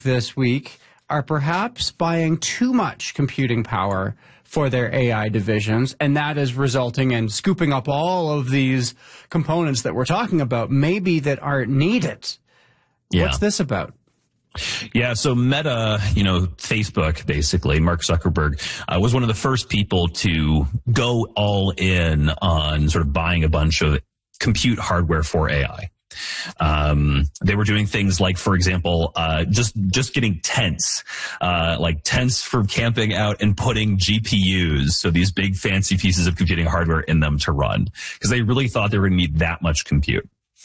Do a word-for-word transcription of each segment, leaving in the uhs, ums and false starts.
this week are perhaps buying too much computing power for their A I divisions, and that is resulting in scooping up all of these components that we're talking about, maybe that aren't needed. Yeah. What's this about? Yeah, so Meta, you know, Facebook, basically, Mark Zuckerberg, uh, was one of the first people to go all in on sort of buying a bunch of compute hardware for A I. Um, they were doing things like, for example, uh, just, just getting tents, uh, like tents for camping out and putting G P Us. So these big fancy pieces of computing hardware in them to run, because they really thought they were going to need that much compute.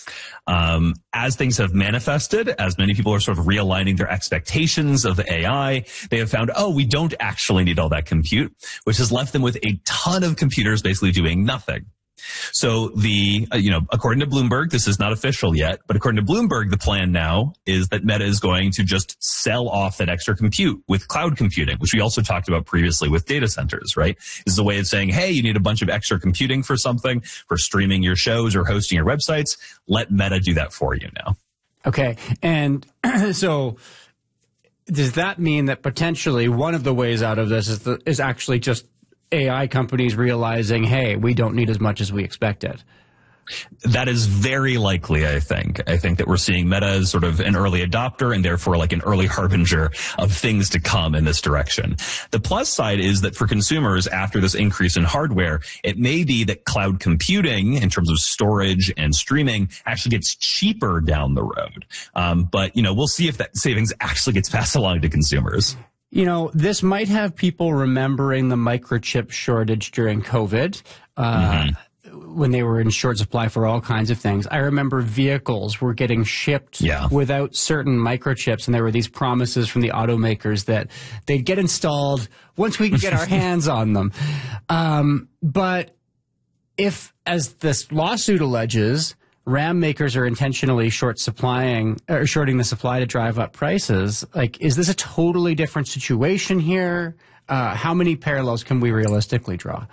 Um, as things have manifested, as many people are sort of realigning their expectations of A I, they have found, oh, we don't actually need all that compute, which has left them with a ton of computers basically doing nothing. So the, uh, you know, according to Bloomberg, this is not official yet, but according to Bloomberg, the plan now is that Meta is going to just sell off that extra compute with cloud computing, which we also talked about previously with data centers, right? This is a way of saying, hey, you need a bunch of extra computing for something, for streaming your shows or hosting your websites. Let Meta do that for you now. Okay. And so does that mean that potentially one of the ways out of this is, the, is actually just A I companies realizing, hey, we don't need as much as we expected? That is very likely, I think. I think that we're seeing Meta as sort of an early adopter and therefore like an early harbinger of things to come in this direction. The plus side is that for consumers, after this increase in hardware, it may be that cloud computing in terms of storage and streaming actually gets cheaper down the road. Um, but, you know, we'll see if that savings actually gets passed along to consumers. You know, this might have people remembering the microchip shortage during COVID, uh, mm-hmm. when they were in short supply for all kinds of things. I remember vehicles were getting shipped yeah. without certain microchips, and there were these promises from the automakers that they'd get installed once we could get our hands on them. Um, but if, as this lawsuit alleges, RAM makers are intentionally short supplying or shorting the supply to drive up prices, like, is this a totally different situation here? Uh, how many parallels can we realistically draw?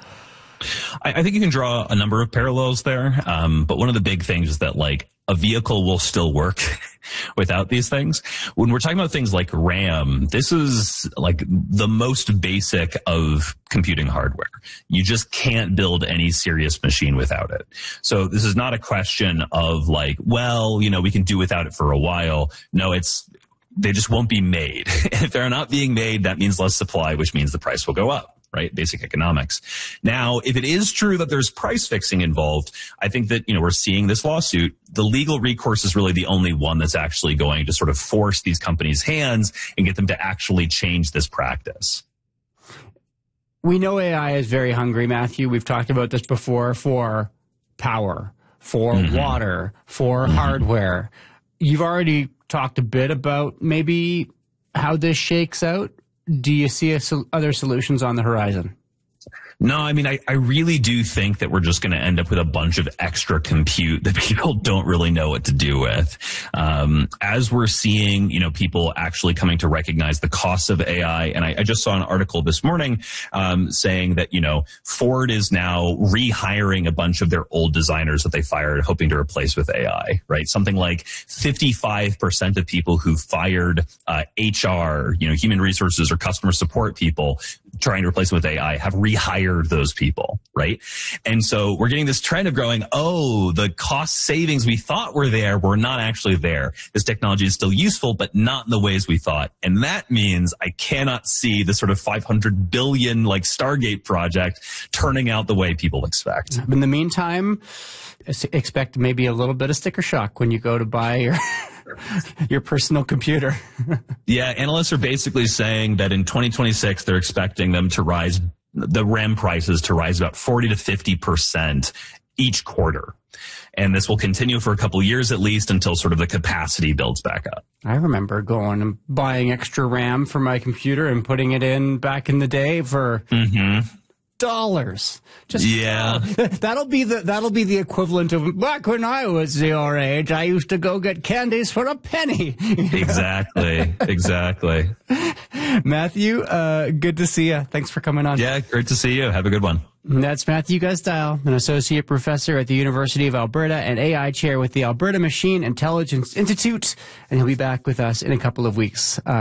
I, I think you can draw a number of parallels there. Um, but one of the big things is that, like, a vehicle will still work without these things. When we're talking about things like RAM, this is like the most basic of computing hardware. You just can't build any serious machine without it. So this is not a question of like, well, you know, we can do without it for a while. No, it's, they just won't be made. If they're not being made, that means less supply, which means the price will go up. Right? Basic economics. Now, if it is true that there's price fixing involved, I think that, you know, we're seeing this lawsuit. The legal recourse is really the only one that's actually going to sort of force these companies' hands and get them to actually change this practice. We know A I is very hungry, Matthew. We've talked about this before, for power, for mm-hmm. water, for mm-hmm. hardware. You've already talked a bit about maybe how this shakes out. Do you see a sol- other solutions on the horizon? No, I mean, I, I really do think that we're just going to end up with a bunch of extra compute that people don't really know what to do with. Um, as we're seeing, you know, people actually coming to recognize the costs of A I. And I, I just saw an article this morning um, saying that, you know, Ford is now rehiring a bunch of their old designers that they fired, hoping to replace with A I, right? Something like fifty-five percent of people who fired uh, H R, you know, human resources or customer support people trying to replace them with A I have rehired those people, right? And so we're getting this trend of going, oh, the cost savings we thought were there were not actually there. This technology is still useful, but not in the ways we thought. And that means I cannot see the sort of five hundred billion like Stargate project turning out the way people expect. In the meantime, expect maybe a little bit of sticker shock when you go to buy your your personal computer. Yeah, analysts are basically saying that in twenty twenty-six, they're expecting them to rise, the RAM prices to rise about forty to fifty percent each quarter. And this will continue for a couple of years at least until sort of the capacity builds back up. I remember going and buying extra RAM for my computer and putting it in back in the day for mm-hmm. dollars. Just yeah, that'll be the that'll be the equivalent of back when I was your age. I used to go get candies for a penny. Exactly, exactly. Matthew, uh, good to see you. Thanks for coming on. Yeah, great to see you. Have a good one. That's Matthew Gusdile, an associate professor at the University of Alberta and A I chair with the Alberta Machine Intelligence Institute, and he'll be back with us in a couple of weeks. Uh,